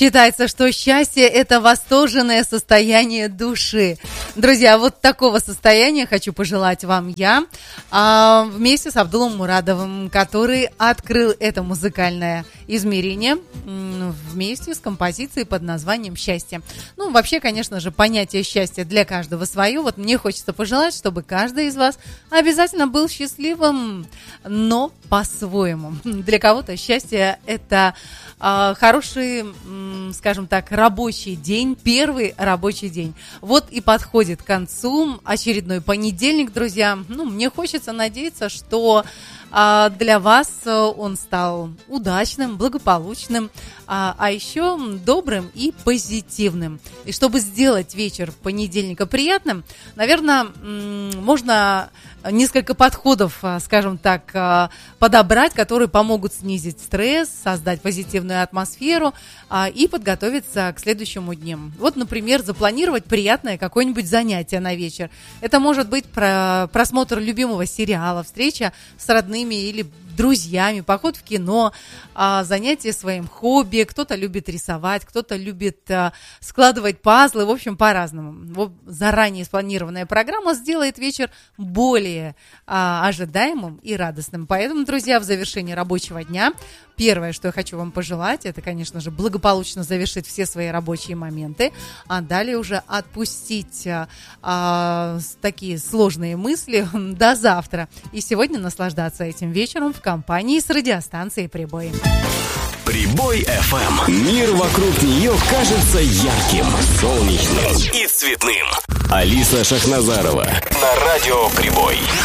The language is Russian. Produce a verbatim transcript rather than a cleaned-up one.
Считается, что счастье – это восторженное состояние души. Друзья, вот такого состояния хочу пожелать вам я а, вместе с Абдулом Мурадовым, который открыл это музыкальное измерение м, вместе с композицией под названием «Счастье». Ну, вообще, конечно же, понятие счастья для каждого свое. Вот мне хочется пожелать, чтобы каждый из вас обязательно был счастливым, но по-своему. Для кого-то счастье – это а, хороший, м, скажем так, рабочий день, первый рабочий день. Вот и подходит к концу очередной понедельник, друзья. Ну, мне хочется надеяться, что а, для вас он стал удачным, благополучным, а, а еще добрым и позитивным. И чтобы сделать вечер понедельника приятным, наверное, м, можно несколько подходов, скажем так, подобрать, которые помогут снизить стресс, создать позитивную атмосферу а, и подготовиться к следующему дню. Вот, например, запланировать приятное какое-нибудь занятие на вечер. Это может быть про просмотр любимого сериала, встреча с родными или друзьями, поход в кино, а, занятие своим хобби. Кто-то любит рисовать, кто-то любит а, складывать пазлы, в общем, по-разному. Вот заранее спланированная программа сделает вечер более а, ожидаемым и радостным. Поэтому, друзья, в завершении рабочего дня первое, что я хочу вам пожелать, это, конечно же, благополучно завершить все свои рабочие моменты, а далее уже отпустить а, а, такие сложные мысли до завтра. И сегодня наслаждаться этим вечером в компании с радиостанцией «Прибой». Прибой эф эм. Мир вокруг нее кажется ярким, солнечным и цветным. Алиса Шахназарова на радио Прибой.